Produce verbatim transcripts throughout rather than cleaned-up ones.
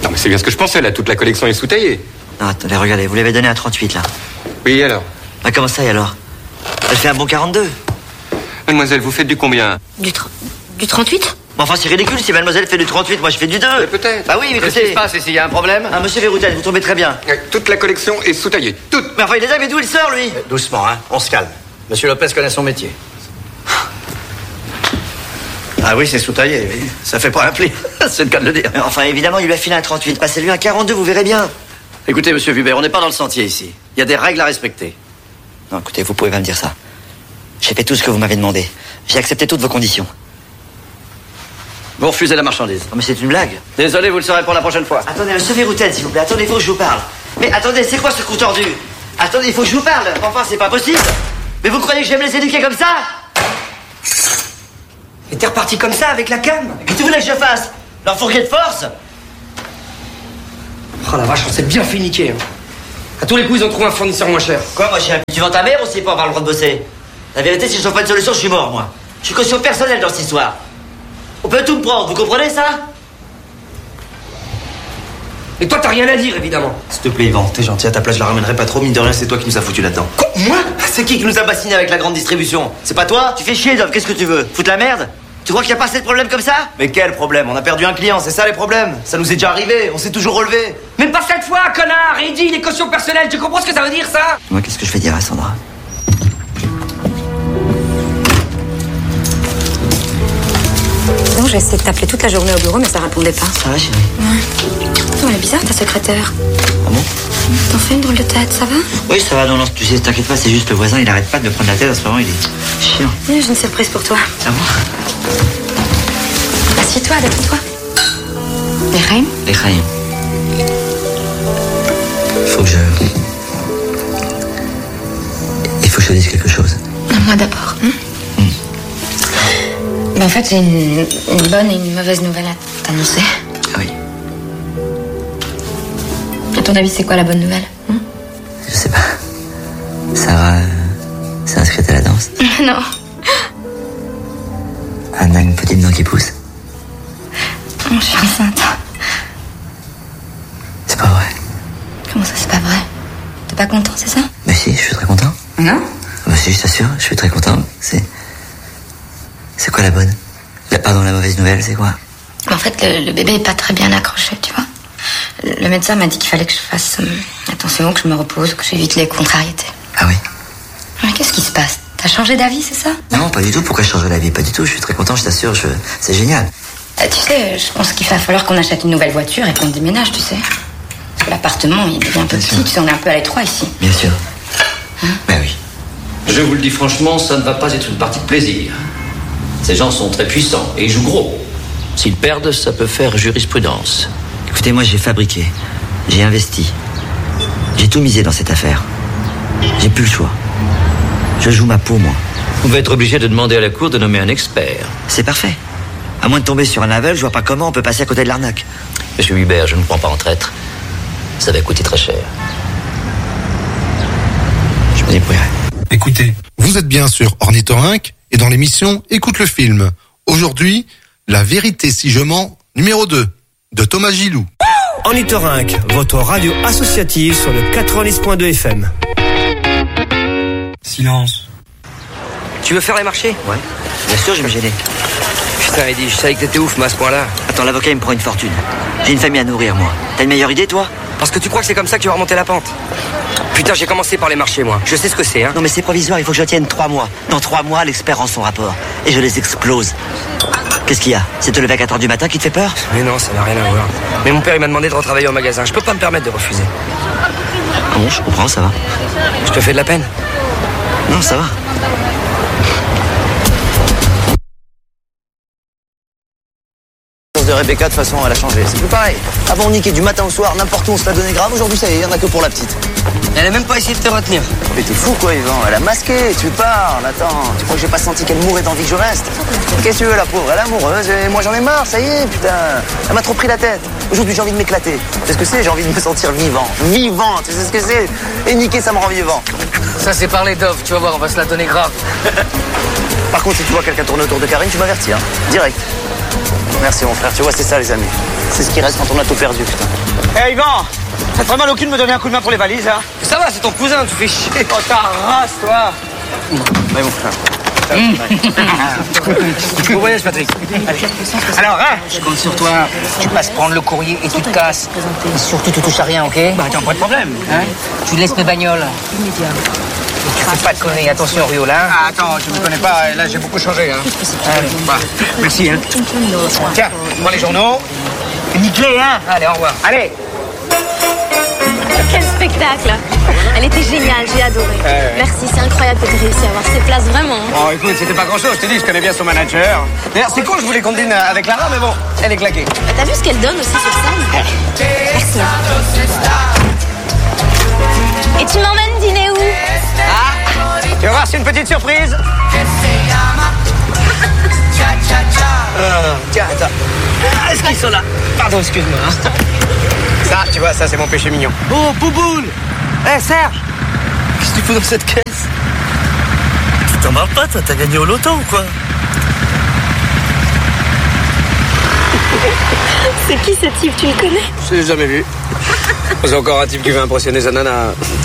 mais c'est bien ce que je pensais, là. Toute la collection est sous-taillée. Non, attendez, regardez, vous l'avez donné à trente-huit, là. Oui, alors? Ah, comment ça, et alors? Elle fait un bon quarante-deux. Mademoiselle, vous faites du combien? Du, tr- du trente-huit? Bon, enfin, c'est ridicule si mademoiselle fait du trente-huit, moi je fais du deux. Mais peut-être. Bah oui, mais Qu'est-ce qui se passe ici? Y a un problème? Ah, monsieur Verroutel, vous tombez très bien. Toute la collection est sous-taillée. Toute. Mais enfin, il est là, mais d'où il sort, lui? Doucement, hein. On se calme. Monsieur Lopez connaît son métier. Ah oui, c'est sous-taillé, oui. Ça fait pas un pli. C'est le cas de le dire. Mais enfin, évidemment, il lui a filé un trente-huit. Passez-lui un quarante-deux, vous verrez bien. Écoutez, monsieur Vubert, on n'est pas dans le sentier ici. Il y a des règles à respecter. Non, écoutez, vous pouvez pas me dire ça. J'ai fait tout ce que vous m'avez demandé. J'ai accepté toutes vos conditions. Vous refusez la marchandise. Non, mais c'est une blague. Désolé, vous le saurez pour la prochaine fois. Attendez, monsieur Verroutel, s'il vous plaît. Attendez, il faut que je vous parle. Mais attendez, c'est quoi ce coup tordu? Attendez, il faut que je vous parle. Enfin, c'est pas possible. Mais vous croyez que je vais me laisser éduquer comme ça? Et t'es reparti comme ça, avec la cam? Qu'est-ce que tu voulais que je fasse? Leur fourguer de force? Oh la vache, on s'est bien fait niquer. Hein. À tous les coups, ils ont trouvé un fournisseur moins cher. Quoi, moi, j'ai un... Tu vends ta mère aussi pour avoir le droit de bosser? La vérité, si je trouve pas de solution, je suis mort, moi. Je suis caution personnelle dans cette histoire. On peut tout me prendre, vous comprenez ça? Et toi, t'as rien à dire, évidemment. S'il te plaît, Yvan, t'es gentil, à ta place, je la ramènerai pas trop. Mine de rien, c'est toi qui nous a foutu là-dedans. Quoi? Moi? C'est qui qui nous a bassiné avec la grande distribution? C'est pas toi? Tu fais chier, Dov, qu'est-ce que tu veux? Foutre la merde? Tu crois qu'il y a pas assez de problèmes comme ça? Mais quel problème? On a perdu un client, c'est ça les problèmes? Ça nous est déjà arrivé, on s'est toujours relevé. Même pas cette fois, connard! Il dit, il est caution personnelle, tu comprends ce que ça veut dire, ça? Moi, qu'est-ce que je vais dire à Sandra? Non, j'ai essayé de t'appeler toute la journée au bureau, mais ça répondait pas. Ça va, chérie? Ouais. Non, elle est bizarre, ta secrétaire. Ah bon? T'en fais une drôle de tête, ça va? Oui, ça va, non, non, tu sais, t'inquiète pas, c'est juste le voisin, il arrête pas de me prendre la tête, en ce moment, il est chiant. Oui, j'ai une surprise pour toi. Ah bon? Assieds-toi, détends-toi. Les Reim? Les Reim. Il faut que je... Il faut que je te dise quelque chose. Moi d'abord. Hein? Mm. Ben, en fait, j'ai une, une bonne et une mauvaise nouvelle à t'annoncer. Ah oui. À ton avis, c'est quoi la bonne nouvelle? Hein? Je sais pas. Sarah euh, s'est inscrite à la danse. Non. Anne a une petite dent qui pousse. Non, je suis enceinte. C'est pas vrai. Comment ça, c'est pas vrai? T'es pas content, c'est ça? Mais si, je suis très content. Non? Bah si, je t'assure, je suis très content. C'est... C'est quoi la bonne? La, pardon, la mauvaise nouvelle, c'est quoi? En fait, le, le bébé est pas très bien accroché, tu vois. Le, le médecin m'a dit qu'il fallait que je fasse euh, attention, que je me repose, que j'évite les contrariétés. Ah oui? Mais qu'est-ce qui se passe? T'as changé d'avis, c'est ça? Non, pas du tout. Pourquoi je changerais la vie? Pas du tout. Je suis très content, je t'assure. Je... C'est génial. Euh, tu sais, je pense qu'il va falloir qu'on achète une nouvelle voiture et qu'on déménage, tu sais. Parce que l'appartement, il devient un peu Bien petit, sûr. tu sais, on est un peu à l'étroit ici. Bien sûr. Hein? Ben oui. Je vous le dis franchement, ça ne va pas être une partie de plaisir. Ces gens sont très puissants et ils jouent gros. S'ils perdent, ça peut faire jurisprudence. Écoutez, moi, j'ai fabriqué. J'ai investi. J'ai tout misé dans cette affaire. J'ai plus le choix. Je joue ma peau, moi. On va être obligé de demander à la cour de nommer un expert. C'est parfait. À moins de tomber sur un aveugle, je vois pas comment on peut passer à côté de l'arnaque. Monsieur Hubert, je ne prends pas en traître. Ça va coûter très cher. Je me débrouillerai. Écoutez, vous êtes bien sur Ornithorynque et dans l'émission Écoute le film. Aujourd'hui, La vérité si je mens, numéro deux, de Thomas Gilou. Ornithorynque, votre radio associative sur le quatre-vingt-dix point deux F M. Silence. Tu veux faire les marchés? Ouais. Bien sûr, je vais me gêner. Putain, Eddie, je savais que t'étais ouf, mais à ce point-là. Attends, l'avocat, il me prend une fortune. J'ai une famille à nourrir, moi. T'as une meilleure idée, toi? Parce que tu crois que c'est comme ça que tu vas remonter la pente? Putain, j'ai commencé par les marchés, moi. Je sais ce que c'est, hein. Non, mais c'est provisoire, il faut que je tienne trois mois. Dans trois mois, l'expert rend son rapport. Et je les explose. Qu'est-ce qu'il y a? C'est te lever à quatre heures du matin qui te fait peur? Mais non, ça n'a rien à voir. Mais mon père, il m'a demandé de retravailler au magasin. Je peux pas me permettre de refuser. Bon, je comprends, ça va. Je te fais de la peine? Non, ça va. De Rebecca, de toute façon, elle a changé. C'est plus pareil. Avant, on niquait du matin au soir, n'importe où, on se la donnait grave. Aujourd'hui, ça y est, il y en a que pour la petite. Elle a même pas essayé de te retenir. Mais t'es fou, quoi, Yvan. Elle a masqué, tu parles. Attends, tu crois que j'ai pas senti qu'elle mourait d'envie que je reste? Qu'est-ce que tu veux, la pauvre? Elle est amoureuse et moi, j'en ai marre, ça y est, putain. Elle m'a trop pris la tête. Aujourd'hui, j'ai envie de m'éclater. Tu sais ce que c'est? J'ai envie de me sentir vivant. Vivant, tu sais ce que c'est? Et niquer, ça me rend vivant. Ça, c'est parler d'off. Tu vas voir, on va se la donner grave. Par contre, si tu vois quelqu'un tourner autour de Karine, tu m'avertis, hein. Direct. Merci mon frère, tu vois c'est ça les amis. C'est ce qui reste quand on a tout perdu putain. Eh hey, Yvan, t'as très mal au cul de me donner un coup de main pour les valises hein. Ça va, c'est ton cousin, tu fais chier. Oh ta race toi. Ouais mon frère. Bon voyage Patrick. Allez. Alors hein. Je compte sur toi. Tu passes prendre le courrier et tu te casses. Et surtout tu touches à rien, ok? Bah attends, pas de problème. Hein? Tu laisses mes bagnoles. Et tu fais pas de conneries, attention Rio là. Ah attends, tu me connais pas, là j'ai beaucoup changé hein. Allez, bah, merci hein. Tiens, prends les journaux. Nickelé hein. Allez, au revoir. Allez. Quel spectacle! Elle était géniale, j'ai adoré. Euh... Merci, c'est incroyable que tu aies réussi à avoir ces places, vraiment. Oh, écoute, c'était pas grand-chose, je te dis, je connais bien son manager. D'ailleurs, c'est con, je voulais qu'on dîne avec Lara, mais bon, elle est claquée. Bah, t'as vu ce qu'elle donne aussi sur scène? Merci. Et tu m'emmènes dîner où? Ah, tu vas voir, c'est une petite surprise. euh, tiens, attends. Est-ce qu'ils sont là? Pardon, excuse-moi. Hein. Ça, tu vois, ça c'est mon péché mignon. Oh, Bouboule! Eh, hey, Serge! Qu'est-ce que tu fais dans cette caisse? Tu t'en marres pas, toi? T'as gagné au loto ou quoi? C'est qui ce type? Tu le connais? Je l'ai jamais vu. C'est encore un type qui veut impressionner sa nana.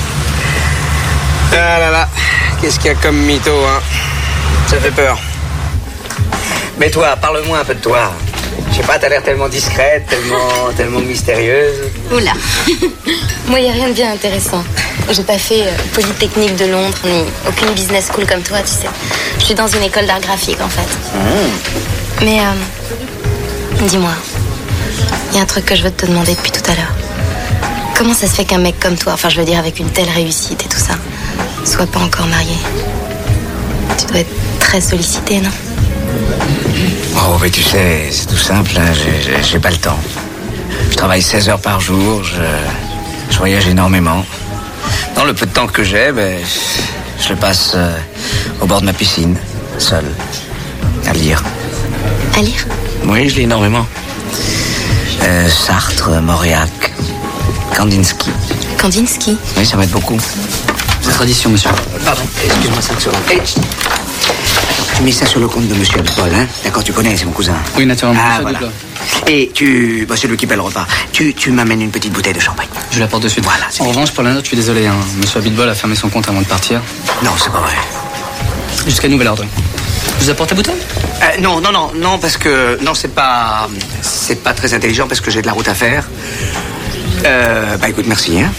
Ah là là, qu'est-ce qu'il y a comme mytho, hein? Ça fait peur. Mais toi, parle-moi un peu de toi. Je sais pas, t'as l'air tellement discrète, tellement, tellement mystérieuse. Oula. Moi, y a rien de bien intéressant. J'ai pas fait euh, Polytechnique de Londres, ni aucune business school comme toi, tu sais. Je suis dans une école d'art graphique, en fait. Mmh. Mais, euh, dis-moi, il y a un truc que je veux te demander depuis tout à l'heure. Comment ça se fait qu'un mec comme toi, enfin, je veux dire, avec une telle réussite et tout ça, soit pas encore marié? Tu dois être très sollicité, non? Oh, mais tu sais, c'est tout simple, hein. j'ai, j'ai pas le temps. Je travaille seize heures par jour, je, je voyage énormément. Dans le peu de temps que j'ai, ben, je le passe euh, au bord de ma piscine, seul, à lire. À lire? Oui, je lis énormément. Euh, Sartre, Mauriac, Kandinsky. Kandinsky? Oui, ça m'aide beaucoup. C'est tradition, monsieur. Pardon, excuse-moi cinq secondes. Hey, tu mets ça sur le compte de monsieur Paul, hein? D'accord, tu connais, c'est mon cousin. Oui, naturellement. Ah, voilà. Et tu... Bah, c'est lui qui paie le repas. Tu, tu m'amènes une petite bouteille de champagne. Je l'apporte de suite. Voilà. En revanche, pour la note, je suis désolé. Hein. Monsieur Abitbol a fermé son compte avant de partir. Non, c'est pas vrai. Jusqu'à nouvel ordre. Je vous apporte la bouteille? euh, Non, non, non, non, parce que... Non, c'est pas... C'est pas très intelligent parce que j'ai de la route à faire. Euh... Bah, écoute, merci, hein.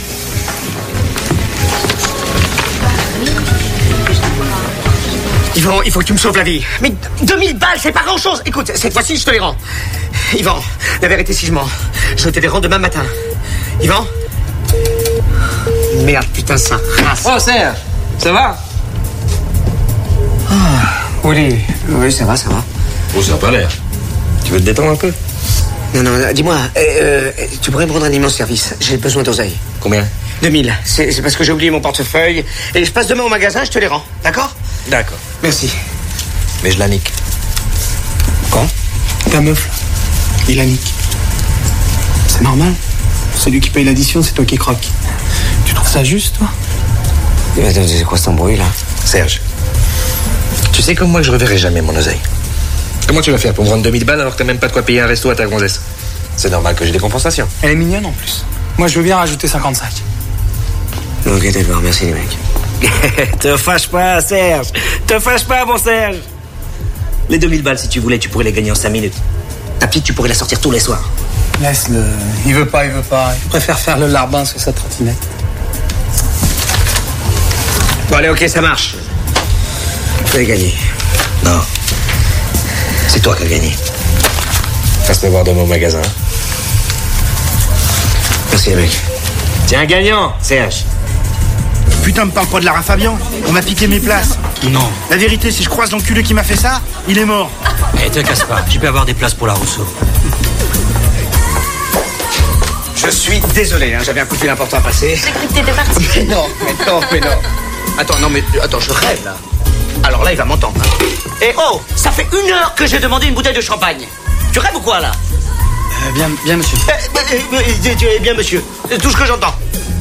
Yvan, il faut que tu me sauves la vie. Mais deux mille balles, c'est pas grand-chose. Écoute, cette fois-ci, je te les rends. Yvan, la vérité, si je mens, je te les rends demain matin. Yvan? Merde, putain, ça race. Oh, Serge, ça va? Oh, oui. Oui, ça va, ça va. Oh, ça a pas l'air. Tu veux te détendre un peu? Non, non, dis-moi, euh, tu pourrais me rendre un immense service. J'ai besoin d'oseille. Combien? deux mille. C'est, c'est parce que j'ai oublié mon portefeuille. Et je passe demain au magasin, je te les rends. D'accord? D'accord. Merci. Mais je la nique. Quand? Ta meuf, il la nique. C'est normal. Celui qui paye l'addition, c'est toi qui croques. Tu trouves ça juste, toi? Mais attends, c'est quoi cet embrouille, là? Serge, tu sais comme moi que je reverrai jamais mon oseille. Comment tu vas faire pour me rendre deux mille balles alors que t'as même pas de quoi payer un resto à ta gonzesse? C'est normal que j'ai des compensations. Elle est mignonne, en plus. Moi, je veux bien rajouter cinquante-cinq. Ok, d'accord, merci les mecs. Te fâche pas, Serge. Te fâche pas, mon Serge. Les deux mille balles, si tu voulais, tu pourrais les gagner en cinq minutes. Ta petite, tu pourrais la sortir tous les soirs. Laisse-le. Il veut pas, il veut pas. Il préfère faire le larbin sur sa trottinette. Bon, allez, ok, ça marche. Je vais gagner. Non. C'est toi qui as gagné. Passe me voir demain au magasin. Merci les mecs. Tiens, gagnant, Serge. Putain, me parle pas de Lara Fabian. On m'a piqué mes places. Non. La vérité, si je croise l'enculé qui m'a fait ça, il est mort. Eh, te casse pas. Tu peux avoir des places pour la Rousseau. Je suis désolé, hein, j'avais un coup de fil important à passer. J'ai cru que t'étais parti. Mais non, mais non, mais non. Attends, non, mais attends, je rêve là. Alors là, il va m'entendre. Hein. Et oh, ça fait une heure que j'ai demandé une bouteille de champagne. Tu rêves ou quoi là? euh, Bien, bien, monsieur. Eh, eh, eh, eh, bien, monsieur. C'est tout ce que j'entends.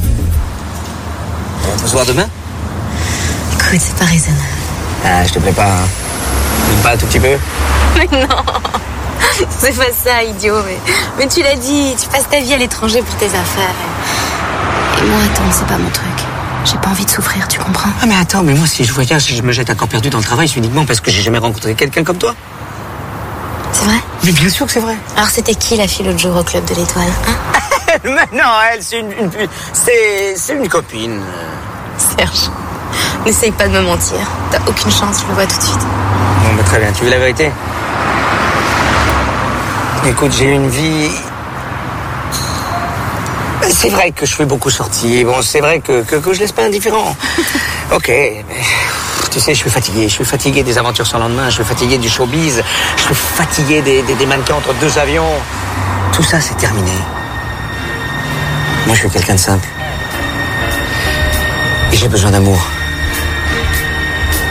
On peut se voir demain? Écoute, c'est pas raisonnable. Ah, je te plais pas, hein. Même pas un tout petit peu? Mais non. C'est pas ça, idiot. Mais, mais tu l'as dit, tu passes ta vie à l'étranger pour tes affaires. Et, et moi, attends, c'est pas mon truc. J'ai pas envie de souffrir, tu comprends? Ah mais attends, mais moi si je voyage, si je me jette à corps perdu dans le travail, c'est uniquement parce que j'ai jamais rencontré quelqu'un comme toi. C'est vrai? Mais bien sûr que c'est vrai. Alors c'était qui la fille l'autre jour au Club de l'Étoile, hein? Mais non, elle, c'est une, une c'est, c'est une copine. Serge, n'essaye pas de me mentir. T'as aucune chance, je le vois tout de suite. Bon, bah très bien, tu veux la vérité? Écoute, j'ai eu une vie... C'est vrai que je fais beaucoup sortir. Bon, c'est vrai que, que, que je laisse pas indifférent. Ok, mais... Tu sais, je suis fatigué. Je suis fatigué des aventures sans lendemain. Je suis fatigué du showbiz. Je suis fatigué des, des, des mannequins entre deux avions. Tout ça, c'est terminé. Moi, je suis quelqu'un de simple. Et j'ai besoin d'amour.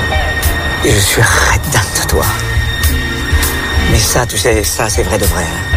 Et je suis raide de toi. Mais ça, tu sais, ça, c'est vrai de vrai.